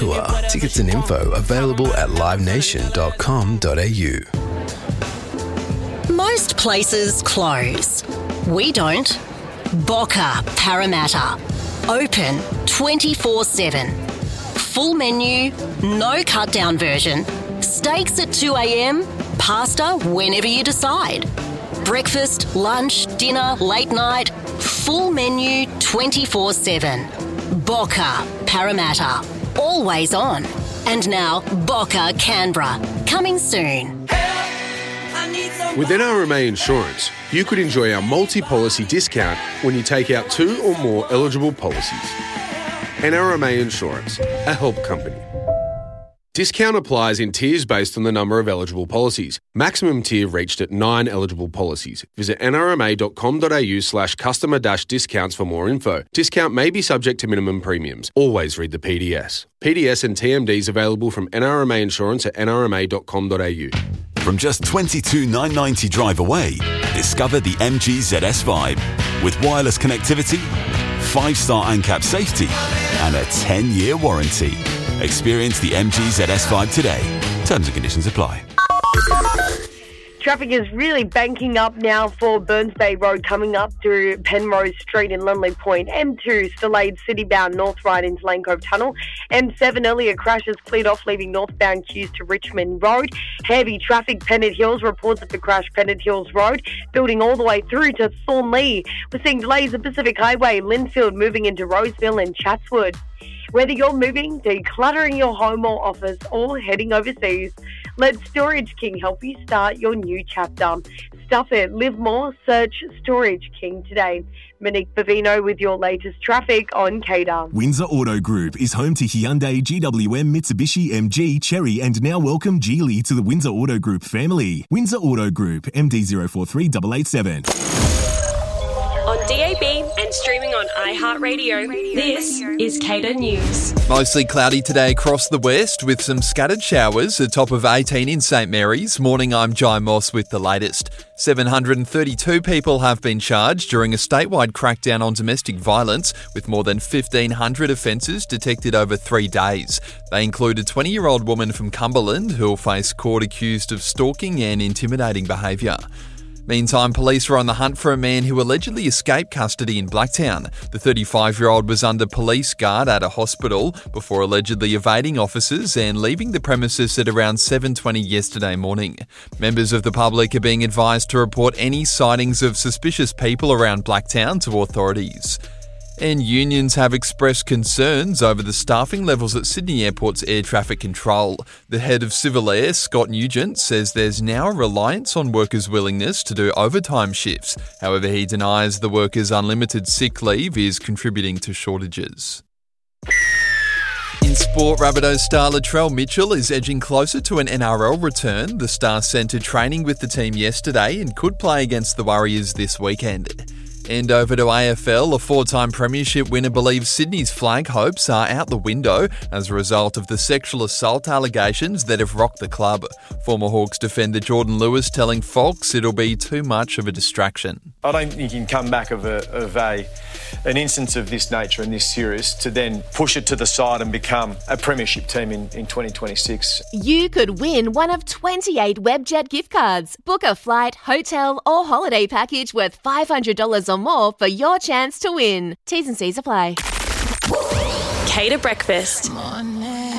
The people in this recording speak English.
Tickets and info available at livenation.com.au. Most places close. We don't. Boca Parramatta. Open 24/7. Full menu, no cut-down version. Steaks at 2 a.m, pasta whenever you decide. Breakfast, lunch, dinner, late night. Full menu 24/7. Boca Parramatta. Always on. And now, Boca Canberra. Coming soon. With NRMA Insurance, you could enjoy our multi-policy discount when you take out 2 or more eligible policies. NRMA Insurance, a help company. Discount applies in tiers based on the number of eligible policies. Maximum tier reached at 9 eligible policies. Visit nrma.com.au/customer-discounts for more info. Discount may be subject to minimum premiums. Always read the PDS. PDS and TMDs available from NRMA Insurance at nrma.com.au. From just $22,990 drive away, discover the MG ZS Vibe. With wireless connectivity, 5-star ANCAP safety, and a 10-year warranty. Experience the MG ZS Vibe today. Terms and conditions apply. Traffic is really banking up now for Burns Bay Road coming up through Penrose Street in Lunley Point. M2 delayed city-bound north right into Lane Cove Tunnel. M7 earlier crashes cleared off leaving northbound queues to Richmond Road. Heavy traffic Pennant Hills, reports of the crash Pennant Hills Road building all the way through to Thornley. We're seeing delays at Pacific Highway, Linfield moving into Roseville and Chatswood. Whether you're moving, decluttering your home or office, or heading overseas, let Storage King help you start your new chapter. Stuff it, live more, search Storage King today. Monique Bavino with your latest traffic on CADA. Windsor Auto Group is home to Hyundai, GWM, Mitsubishi, MG, Chery, and now welcome Geely to the Windsor Auto Group family. Windsor Auto Group, MD043887. On DAB and streaming on iHeartRadio, this is CADA News. Mostly cloudy today across the west with some scattered showers, a top of 18 in St Mary's. Morning, I'm Jai Moss with the latest. 732 people have been charged during a statewide crackdown on domestic violence, with more than 1,500 offences detected over 3 days. They include a 20-year-old woman from Cumberland who will face court accused of stalking and intimidating behaviour. Meantime, police were on the hunt for a man who allegedly escaped custody in Blacktown. The 35-year-old was under police guard at a hospital before allegedly evading officers and leaving the premises at around 7:20 yesterday morning. Members of the public are being advised to report any sightings of suspicious people around Blacktown to authorities. And unions have expressed concerns over the staffing levels at Sydney Airport's air traffic control. The head of Civil Air, Scott Nugent, says there's now a reliance on workers' willingness to do overtime shifts. However, he denies the workers' unlimited sick leave is contributing to shortages. In sport, Rabbitohs star Latrell Mitchell is edging closer to an NRL return. The Stars centred training with the team yesterday and could play against the Warriors this weekend. And over to AFL, a 4-time premiership winner believes Sydney's flag hopes are out the window as a result of the sexual assault allegations that have rocked the club. Former Hawks defender Jordan Lewis telling Fox it'll be too much of a distraction. I don't think you can come back of an instance of this nature and this serious to then push it to the side and become a premiership team in 2026. You could win one of 28 Webjet gift cards. Book a flight, hotel or holiday package worth $500 or more for your chance to win. T's and C's apply. CADA Breakfast. Come on.